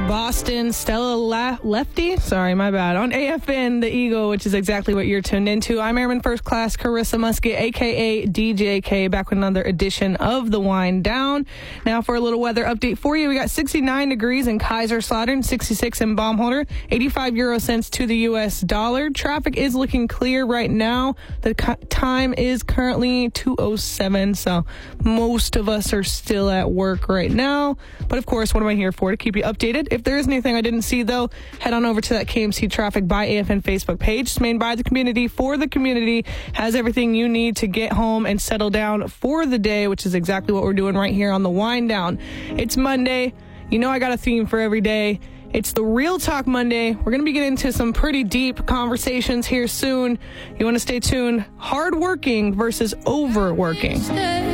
Boston, Stella Lefty. Sorry, my bad. On AFN, The Eagle, which is exactly what you're tuned into. I'm Airman First Class Carissa Musket, a.k.a. DJK, back with another edition of The Wind Down. Now for a little weather update for you. We got 69 degrees in Kaiserslautern, 66 in Baumholder, 85 euro cents to the U.S. dollar. Traffic is looking clear right now. The time is currently 2:07, so most of us are still at work right now. But of course, what am I here for? To keep you updated. If there is anything I didn't see, though, head on over to that KMC Traffic by AFN Facebook page. It's made by the community for the community. Has everything you need to get home and settle down for the day, which is exactly what we're doing right here on the Wind Down. It's Monday. You know I got a theme for every day. It's the Real Talk Monday. We're going to be getting into some pretty deep conversations here soon. You want to stay tuned. Hardworking versus overworking.